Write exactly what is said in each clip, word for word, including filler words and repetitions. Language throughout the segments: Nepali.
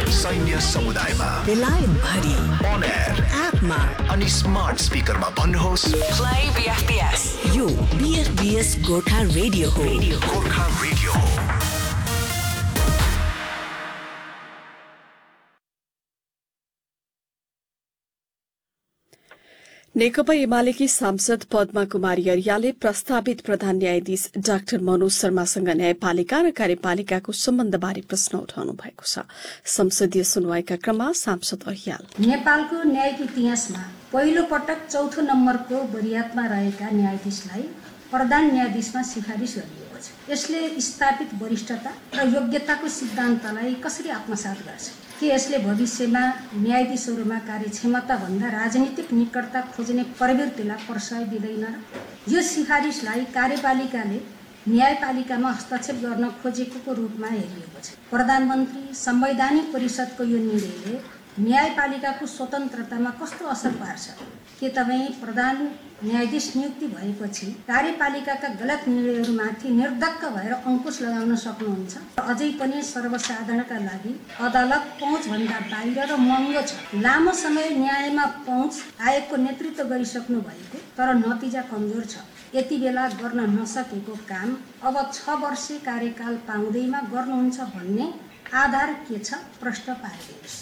सैन्य समुदायमा, बेलायत भरि, अन एयर, एपमा अनि स्मार्ट स्पिकरमा भन्नुहोस् प्ले बीएफबीएस। यो बीएफबीएस गोर्खा रेडियो हो। गोर्खा रेडियो हो। नेकपा एमालेकी सांसद पद्मा कुमारी अर्यालले प्रस्तावित प्रधान न्यायाधीश डाक्टर मनोज शर्मासँग न्यायपालिका र कार्यपालिकाको सम्बन्धबारे प्रश्न उठाउनु भएको छ। संसदीय सुनवाईका क्रममा सांसद अर्याल नेपालको न्यायिक इतिहासमा पहिलो पटक चौथो नम्बरको वरियातमा रहेका न्यायाधीशलाई प्रधान न्यायाधीशमा सिफारिस गरिएको छ। यसले स्थापित वरिष्ठता र योग्यताको सिद्धान्तलाई कसरी आत्मसात गर्छ? के यसले भविष्यमा न्यायाधीशहरूमा कार्यक्षमता भन्दा राजनीतिक निकटता खोज्ने प्रवृत्तिलाई प्रश्रय दिँदैन? यो सिफारिसलाई कार्यपालिकाले न्यायपालिकामा हस्तक्षेप गर्न खोजेको रूपमा हेरिएको छ। प्रधानमन्त्री संवैधानिक परिषदको यो निर्णयले न्यायपालिकाको स्वतन्त्रतामा कस्तो असर पार्छ? के तपाईँ प्रधान न्यायाधीश नियुक्ति भएपछि कार्यपालिकाका गलत निर्णयहरूमाथि निर्धक्क भएर अंकुश लगाउन सक्नुहुन्छ? अझै पनि सर्वसाधारणका लागि अदालत पहुँचभन्दा बाहिर र महँगो छ। लामो समय न्यायमा पहुँच आयोगको नेतृत्व गरिसक्नु भएको तर नतिजा कमजोर छ। यति बेला गर्न नसकेको काम अब छ वर्ष कार्यकाल पाउँदैमा गर्नुहुन्छ भन्ने आधार के छ? प्रश्न पारिदिनुहोस्।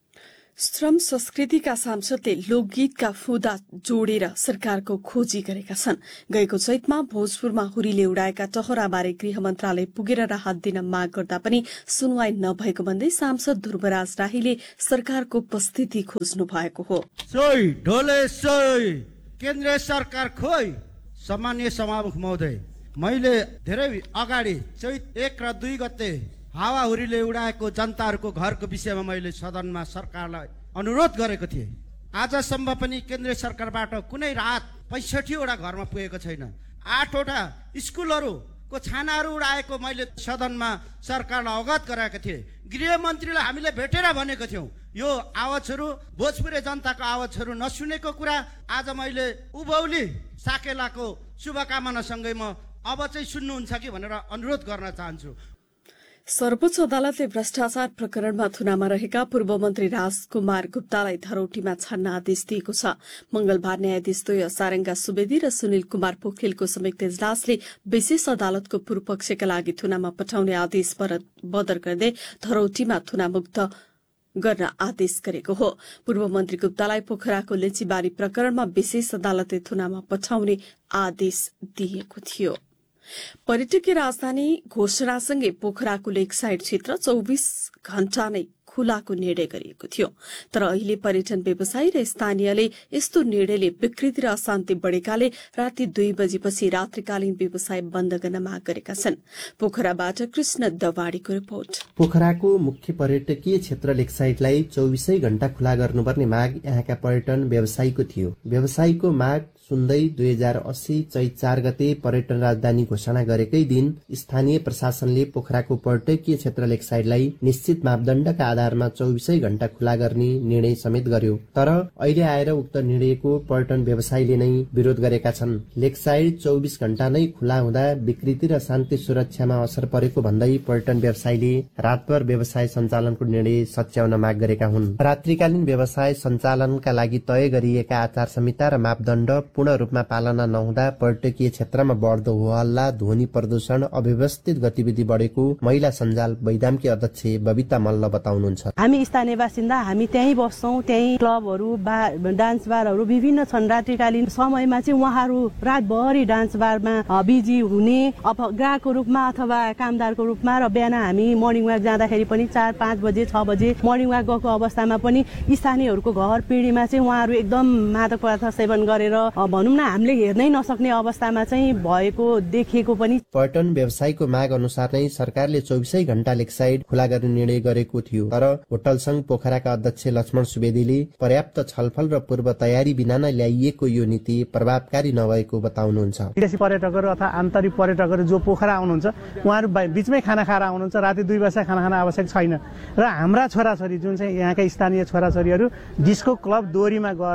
श्रम संस्कृतिका सांसदले लोकगीतका फुदा जोडेर सरकारको खोजी गरेका छन्। गएको चैतमा भोजपुरमा हुरीले उडाएका टहराबारे गृह मन्त्रालय पुगेर राहत दिन माग गर्दा पनि सुनवाई नभएको भन्दै सांसद ध्रुवराज राईले सरकारको उपस्थिति खोज्नु भएको हो। सोही ढोले सोही केन्द्रीय सरकार खोइ। सामान्य सभामुख महोदय, मैले धेरै अगाडि चैत एक र दुई गते हावाहुरीले उडाएको जनताहरूको घरको विषयमा मैले सदनमा सरकारलाई अनुरोध गरेको थिएँ। आजसम्म पनि केन्द्रीय सरकारबाट कुनै राहत पैँसठीवटा घरमा पुगेको छैन। आठवटा स्कुलहरूको छानाहरू उडाएको मैले सदनमा सरकारलाई अवगत गराएको थिएँ। गृहमन्त्रीलाई हामीले भेटेर भनेको थियौँ यो आवाजहरू भोजपुरे जनताको आवाजहरू नसुनेको कुरा आज मैले उभौली साकेलाको शुभकामनासँगै म अब चाहिँ सुन्नुहुन्छ कि भनेर अनुरोध गर्न चाहन्छु। सर्वोच्च अदालतले भ्रष्टाचार प्रकरणमा थुनामा रहेका पूर्व मन्त्री राजकुमार गुप्तालाई धरौटीमा छान्न आदेश दिएको छ। मंगलबार न्यायाधीश द्वय सारंगा सुवेदी र सुनिल कुमार पोखरेलको संयुक्त इजलासले विशेष अदालतको पूर्व पक्षका लागि थुनामा पठाउने आदेश बदर गर्दै धरौटीमा थुनामुक्त गर्न आदेश गरेको हो। पूर्व मन्त्री गुप्तालाई पोखराको लेचीबारी प्रकरणमा विशेष अदालतले थुनामा पठाउने आदेश दिएको थियो। पर्यटकीय राजधानी घोषणासँगै पोखराको लेक साइड क्षेत्र चौबीस घण्टा नै खुलाको निर्णय गरिएको थियो। तर अहिले पर्यटन व्यवसायी र स्थानीयले यस्तो निर्णयले विकृति र अशान्ति बढ़ेकाले राति दुई बजेपछि रात्रिकालीन व्यवसाय बन्द गर्न माग गरेका छन्। पोखराबाट कृष्ण दवाडीको रिपोर्ट। पोखराको मुख्य पर्यटकीय क्षेत्र लेक साइडलाई चौबीसै घण्टा खुला गर्नुपर्ने माग यहाँका पर्यटन व्यवसायीको थियो। व्यवसायीको माग सुन्दै दुई हजार अस्सी चैत चार गते पर्यटन राजधानी घोषणा गरेकै दिन स्थानीय प्रशासनले पोखराको पर्यटकीय क्षेत्र लेक साइडलाई निश्चित मापदण्डका आधारमा चौबीसै घण्टा खुला गर्ने निर्णय समेत गर्यो। तर अहिले आएर उक्त निर्णयको पर्यटन व्यवसायीले नै विरोध गरेका छन्। लेक साइड चौबीस घण्टा नै खुला हुँदा विकृति र शान्ति सुरक्षामा असर परेको भन्दै पर्यटन व्यवसायीले रातभर व्यवसाय सञ्चालनको निर्णय सच्याउन माग गरेका हुन्। रात्रिकालीन व्यवसाय सञ्चालनका लागि तय गरिएका आचार संहिता र मापदण्ड पूर्ण रूपमा पालना नहुँदा पर्यटकीय क्षेत्रमा बढ्दो होहल्ला, ध्वनि प्रदूषण, अव्यवस्थित गतिविधि बढेको महिला सञ्जाल वैदामकी अध्यक्ष बबिता मल्ल बताउनुहुन्छ। हामी स्थानीय बासिन्दा, हामी त्यही बस्छौं। त्यही क्लबहरू, डान्स बारहरू विभिन्न छन्। रात्रिकालीन समयमा चाहिँ उहाँहरू रातभरि डान्स बारमा बिजी हुने, अब ग्राहकको रूपमा अथवा कामदारको रूपमा, र बिहान हामी मर्निङ वाक जाँदाखेरि पनि चार पाँच बजे छ बजे मर्निङ वाक गएको अवस्थामा पनि स्थानीयहरूको घर पिँढीमा चाहिँ उहाँहरू एकदम मादक पदार्थ सेवन गरेर भनौँ न हामीले हेर्नै नसक्ने अवस्थामा चाहिँ भएको देखिएको पनि। पर्यटन व्यवसायीको माग अनुसार नै सरकारले चौबीसै घण्टा लेक साइड खुला गर्ने निर्णय गरेको थियो। तर होटल संघ पोखराका अध्यक्ष लक्ष्मण सुवेदीले पर्याप्त छलफल र पूर्व तयारी बिना नै ल्याइएको यो नीति प्रभावकारी नभएको बताउनुहुन्छ। विदेशी पर्यटकहरू अथवा आन्तरिक पर्यटकहरू जो पोखरा आउनुहुन्छ उहाँहरू बीचमै खाना खाएर आउनुहुन्छ। राति दुई बजे खाना खान आवश्यक छैन। र हाम्रा छोराछोरी जुन चाहिँ यहाँका स्थानीय छोराछोरीहरू डिस्को क्लब दोहोरीमा गएर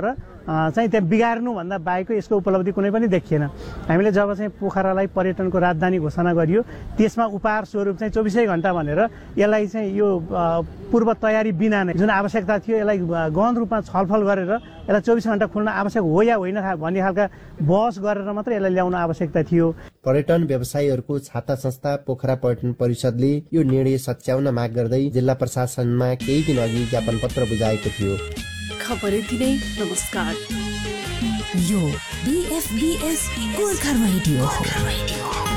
चाहिँ त्यहाँ बिगार्नुभन्दा बाहेकको यसको उपलब्धि कुनै पनि देखिएन। हामीले जब चाहिँ पोखरालाई पर्यटनको राजधानी घोषणा गरियो त्यसमा उपहार स्वरूप चाहिँ चौबिसै घण्टा भनेर यसलाई चाहिँ यो पूर्व तयारी बिना नै जुन आवश्यकता थियो यसलाई गहन रूपमा छलफल गरेर यसलाई चौबिस घण्टा खुल्न आवश्यक हो या होइन भन्ने खालका बहस गरेर मात्रै यसलाई ल्याउन आवश्यकता थियो। पर्यटन व्यवसायीहरूको छाता संस्था पोखरा पर्यटन परिषदले यो निर्णय सच्याउन माग गर्दै जिल्ला प्रशासनमा केही दिन अघि ज्ञापन पत्र बुझाएको थियो। खबर यति नै। नमस्कार। यो बीएफबीएस गोर्खा रेडियो हो।